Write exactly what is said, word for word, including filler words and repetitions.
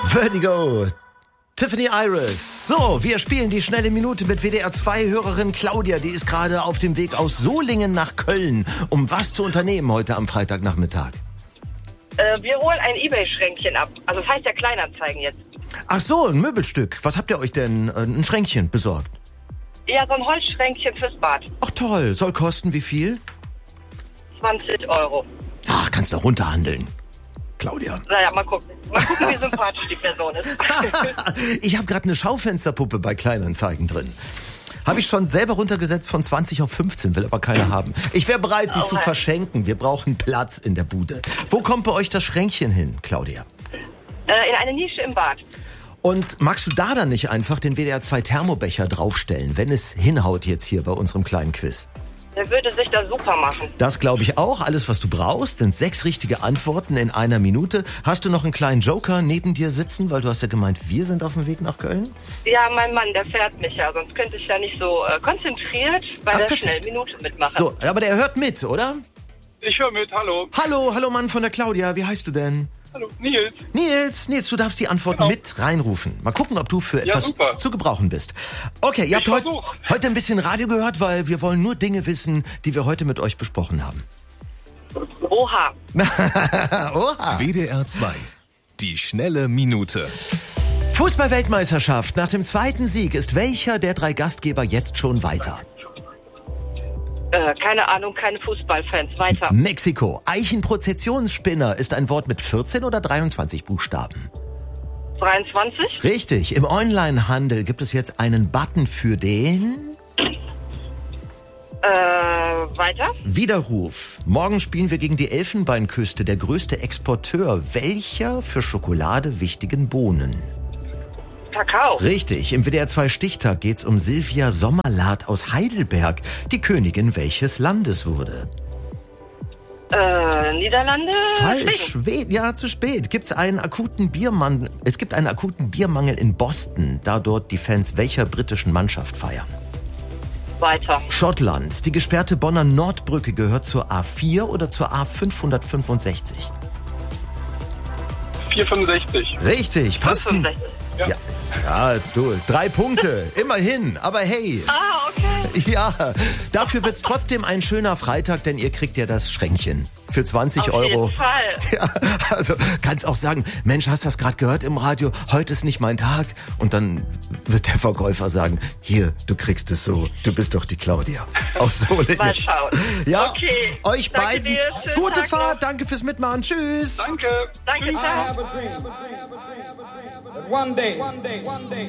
Vertigo. Tiffany Iris. So, wir spielen die schnelle Minute mit W D R zwei Hörerin Claudia. Die ist gerade auf dem Weg aus Solingen nach Köln, um was zu unternehmen heute am Freitagnachmittag. Äh, wir holen ein eBay-Schränkchen ab. Also das heißt ja Kleinanzeigen jetzt. Ach so, ein Möbelstück. Was habt ihr euch denn? Ein Schränkchen besorgt? Ja, so ein Holzschränkchen fürs Bad. Ach toll. Soll kosten wie viel? zwanzig Euro. Ach, kannst du noch runterhandeln. Claudia. Naja, mal gucken. Mal gucken, wie sympathisch die Person ist. Ich habe gerade eine Schaufensterpuppe bei Kleinanzeigen drin. Habe ich schon selber runtergesetzt von zwanzig auf fünfzehn, will aber keiner haben. Ich wäre bereit, sie oh, zu Mann. verschenken. Wir brauchen Platz in der Bude. Wo kommt bei euch das Schränkchen hin, Claudia? Äh, in eine Nische im Bad. Und magst du da dann nicht einfach den W D R zwei Thermobecher draufstellen, wenn es hinhaut jetzt hier bei unserem kleinen Quiz? Der würde sich da super machen. Das glaube ich auch. Alles, was du brauchst, sind sechs richtige Antworten in einer Minute. Hast du noch einen kleinen Joker neben dir sitzen? Weil du hast ja gemeint, wir sind auf dem Weg nach Köln. Ja, mein Mann, der fährt mich ja. Sonst könnte ich ja nicht so äh, konzentriert bei Ach, der Schnellminute mitmachen. So, aber der hört mit, oder? Ich höre mit, hallo. Hallo, hallo Mann von der Claudia. Wie heißt du denn? Hallo, Nils. Nils, Nils, du darfst die Antworten genau. mit reinrufen. Mal gucken, ob du für etwas ja, zu gebrauchen bist. Okay, ihr habt heut, heute ein bisschen Radio gehört, weil wir wollen nur Dinge wissen, die wir heute mit euch besprochen haben. Oha. Oha. W D R zwei. Die schnelle Minute. Fußball-Weltmeisterschaft. Nach dem zweiten Sieg ist welcher der drei Gastgeber jetzt schon weiter? Äh, keine Ahnung, keine Fußballfans. Weiter. Mexiko. Eichenprozessionsspinner ist ein Wort mit vierzehn oder dreiundzwanzig Buchstaben? dreiundzwanzig? Richtig. Im Onlinehandel gibt es jetzt einen Button für den... Äh, weiter? Widerruf. Morgen spielen wir gegen die Elfenbeinküste, der größte Exporteur welcher für Schokolade wichtigen Bohnen? Kakao. Richtig. Im W D R zwei Stichtag geht's um Silvia Sommerlath aus Heidelberg, die Königin welches Landes wurde? Äh, Niederlande? Falsch. Schweden. Ja, zu spät. Gibt's einen akuten Biermangel? Es gibt einen akuten Biermangel in Boston, da dort die Fans welcher britischen Mannschaft feiern? Weiter. Schottland. Die gesperrte Bonner Nordbrücke gehört zur A vier oder zur A fünfhundertfünfundsechzig? vierhundertfünfundsechzig. Richtig. Passt. fünfundsechzig. Ja. ja. Ja, du, drei Punkte, immerhin, aber hey. Ah, okay. Ja, dafür wird's trotzdem ein schöner Freitag, denn ihr kriegt ja das Schränkchen für zwanzig Euro. Auf jeden Fall. Ja, also kannst auch sagen, Mensch, hast du das gerade gehört im Radio? Heute ist nicht mein Tag. Und dann wird der Verkäufer sagen, hier, du kriegst es so, du bist doch die Claudia. Auf Solingen. Mal schauen. Ja, okay. Euch Danke beiden dir. gute Tag Fahrt, noch. danke fürs Mitmachen, tschüss. Danke. Danke. I have a dream. That one day, one day, one day.